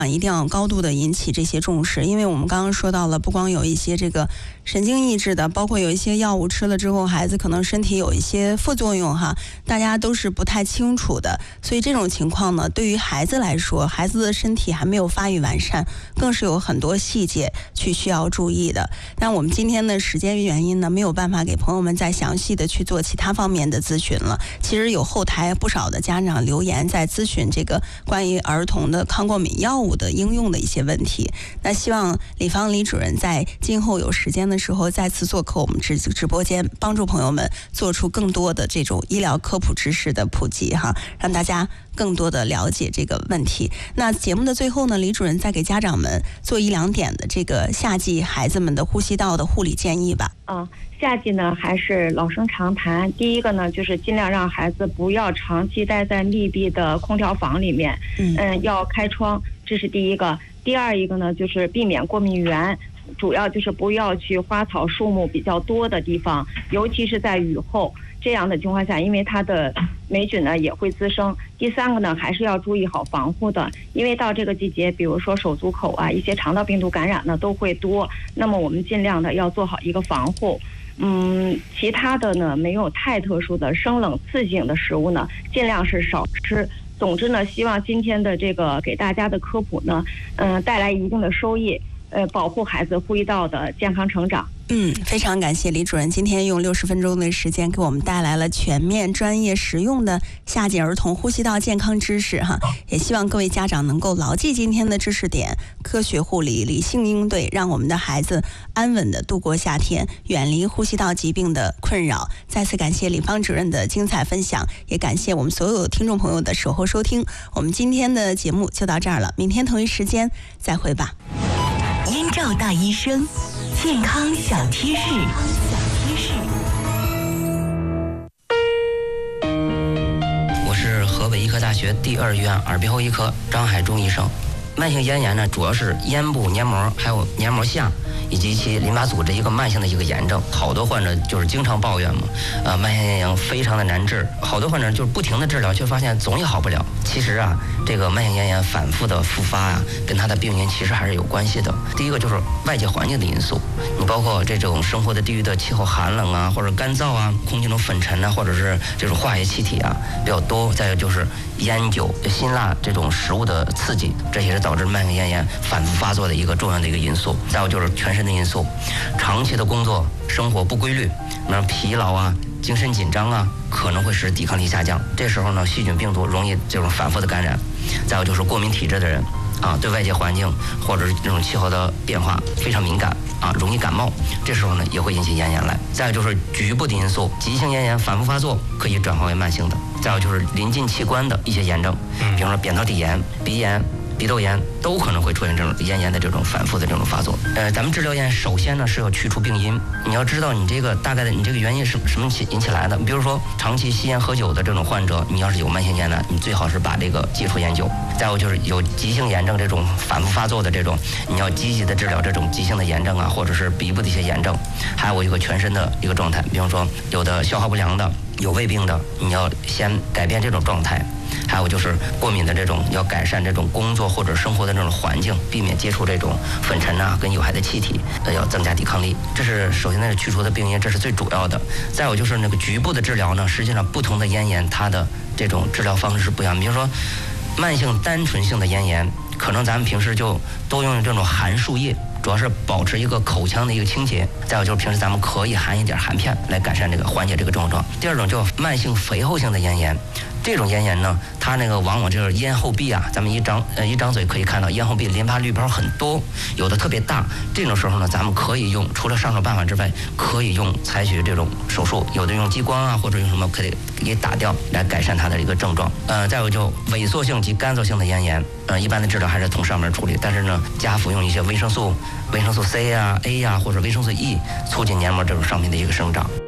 一定要高度的引起这些重视，因为我们刚刚说到了，不光有一些这个神经抑制的，包括有一些药物吃了之后，孩子可能身体有一些副作用哈，大家都是不太清楚的。所以这种情况呢，对于孩子来说，孩子的身体还没有发育完善，更是有很多细节去需要注意的。但我们今天的时间原因呢，没有办法给朋友们再详细的去做其他方面的咨询了。其实有后台不少的家长留言在咨询这个关于儿童的抗过敏药物的应用的一些问题。那希望李芳李主任在今后有时间的时候再次做客我们直播间，帮助朋友们做出更多的这种医疗科普知识的普及哈，让大家更多的了解这个问题。那节目的最后呢，李主任再给家长们做1-2点的这个夏季孩子们的呼吸道的护理建议吧。 夏季呢还是老生常谈，第一个呢就是尽量让孩子不要长期待在密闭的空调房里面，要开窗，这是第一个。第二一个呢就是避免过敏源，主要就是不要去花草树木比较多的地方，尤其是在雨后这样的情况下，因为它的霉菌呢也会滋生。第三个呢还是要注意好防护的，因为到这个季节，比如说手足口啊，一些肠道病毒感染呢都会多，那么我们尽量的要做好一个防护。其他的呢没有太特殊的生冷刺激性的食物呢，尽量是少吃。总之呢，希望今天的这个给大家的科普呢，带来一定的收益，保护孩子呼吸道的健康成长。 非常感谢李主任今天用60分钟的时间给我们带来了全面、专业、实用的夏季儿童呼吸道健康知识哈。也希望各位家长能够牢记今天的知识点，科学护理，理性应对，让我们的孩子安稳的度过夏天，远离呼吸道疾病的困扰。再次感谢李芳主任的精彩分享，也感谢我们所有听众朋友的守候收听。我们今天的节目就到这儿了，明天同一时间再会吧。 燕赵大医生健康小贴士。 我是河北医科大学第2医院耳鼻喉医科张海忠医生。慢性咽炎呢，主要是咽部黏膜还有黏膜下以及其淋巴组织一个慢性的一个炎症。好多患者就是经常抱怨嘛，慢性咽炎非常的难治，好多患者就是不停的治疗，却发现总也好不了。其实啊，这个慢性咽炎反复的复发啊，跟它的病因其实还是有关系的。第一个就是外界环境的因素，你包括这种生活的地域的气候寒冷啊，或者干燥啊，空气中粉尘啊，或者是这种化学气体啊比较多。再有就是烟酒、辛辣这种食物的刺激，这也是导致慢性咽炎反复发作的一个重要的一个因素。再有就是全身的因素，长期的工作生活不规律，疲劳啊、精神紧张啊，可能会使抵抗力下降。这时候呢，细菌病毒容易这种反复的感染。再有就是过敏体质的人啊，对外界环境或者是这种气候的变化非常敏感啊，容易感冒，这时候呢也会引起咽炎来。再有就是局部的因素，急性咽炎反复发作可以转化为慢性的。再有就是临近器官的一些炎症，比如说扁桃体炎、鼻炎、鼻窦炎都可能会出现这种咽炎的这种反复的这种发作。咱们治疗咽首先呢是要去除病因，你要知道你这个大概的你这个原因是什么引起来的。比如说长期吸烟喝酒的这种患者，你要是有慢性咽炎，你最好是把这个戒除烟酒。再有就是有急性炎症这种反复发作的这种，你要积极的治疗这种急性的炎症啊，或者是鼻部的一些炎症。还有一个全身的一个状态，比方说有的消化不良的，有胃病的，你要先改变这种状态。还有就是过敏的这种，要改善这种工作或者生活的这种环境，避免接触这种粉尘啊跟有害的气体，要增加抵抗力。这是首先呢是去除的病因，这是最主要的。再有就是那个局部的治疗呢，实际上不同的咽炎它的这种治疗方式是不一样。比如说慢性单纯性的咽炎，可能咱们平时就多用这种含漱液，主要是保持一个口腔的一个清洁。再有就是平时咱们可以含一点含片来改善这个缓解这个症状。第二种叫慢性肥厚性的咽炎，这种咽炎呢，它那个往往就是咽后壁啊，咱们一张嘴可以看到咽后壁淋巴滤泡很多，有的特别大。这种时候呢，咱们可以用除了上手办法之外，可以采取这种手术，有的用激光啊，或者用什么可以给打掉，来改善它的一个症状。再有就萎缩性及干燥性的咽炎，一般的治疗还是从上面处理，但是呢，加服用一些维生素 C 啊、A 啊或者维生素 E， 促进黏膜这种上面的一个生长。